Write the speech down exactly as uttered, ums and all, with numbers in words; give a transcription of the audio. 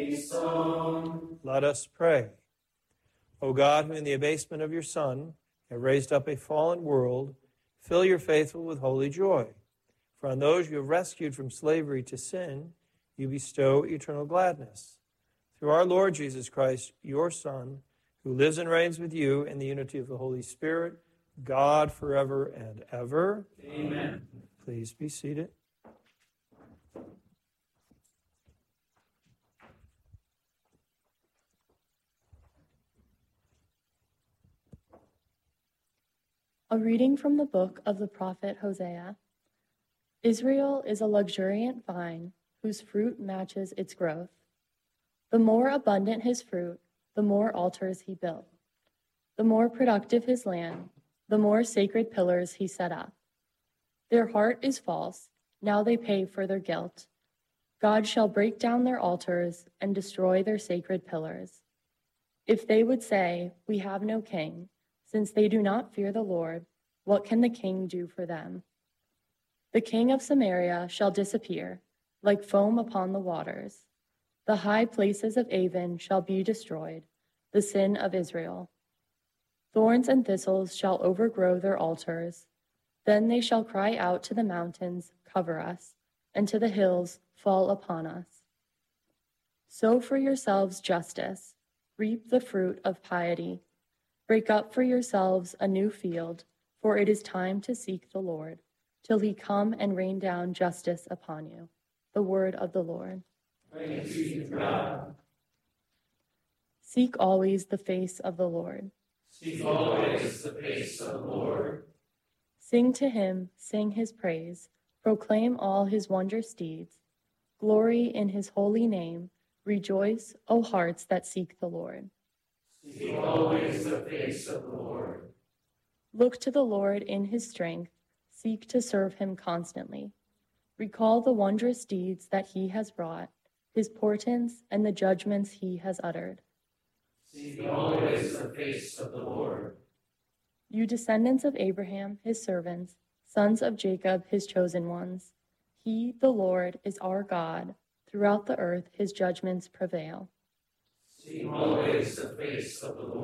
song. Let us pray. O God, who in the abasement of your Son have raised up a fallen world, fill your faithful with holy joy. For on those you have rescued from slavery to sin, you bestow eternal gladness. Through our Lord Jesus Christ, your Son, who lives and reigns with you in the unity of the Holy Spirit, God forever and ever. Amen. Please be seated. A reading from the book of the prophet Hosea. Israel is a luxuriant vine whose fruit matches its growth. The more abundant his fruit, the more altars he built. The more productive his land, the more sacred pillars he set up. Their heart is false, now they pay for their guilt. God shall break down their altars and destroy their sacred pillars. If they would say, "We have no king," since they do not fear the Lord, what can the king do for them? The king of Samaria shall disappear, like foam upon the waters. The high places of Avon shall be destroyed, the sin of Israel. Thorns and thistles shall overgrow their altars. Then they shall cry out to the mountains, "Cover us," and to the hills, "Fall upon us." Sow for yourselves justice, reap the fruit of piety. Break up for yourselves a new field, for it is time to seek the Lord, till he come and rain down justice upon you. The word of the Lord. Praise be to God. Seek always the face of the Lord. Seek always the face of the Lord. Sing to him, sing his praise, proclaim all his wondrous deeds. Glory in his holy name, rejoice, O hearts that seek the Lord. Seek always the face of the Lord. Look to the Lord in his strength, seek to serve him constantly. Recall the wondrous deeds that he has wrought, his portents and the judgments he has uttered. Seek always the face of the Lord. You descendants of Abraham, his servants, sons of Jacob, his chosen ones. He, the Lord, is our God. Throughout the earth his judgments prevail. Seek always the face of the Lord.